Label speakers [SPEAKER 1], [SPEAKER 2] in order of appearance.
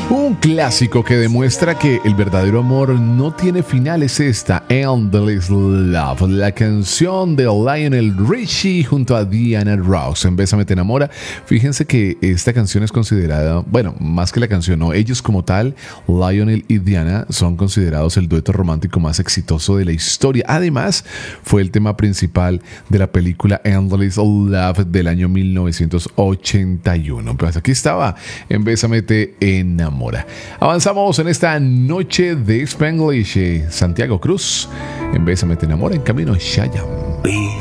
[SPEAKER 1] Un clásico que demuestra que el verdadero amor no tiene final es esta, Endless Love, la canción de Lionel Richie junto a Diana Ross. En Bésame te enamora. Fíjense que esta canción es considerada, bueno, más que la canción, no, ellos como tal, Lionel y Diana, son considerados el dueto romántico más exitoso de la historia. Además, fue el tema principal de la película Endless Love del año 1981. Pues aquí estaba, en Bésame te enamora. Avanzamos en esta noche de Spanglish. Santiago Cruz, en Bésame te enamora, en camino a Shyam.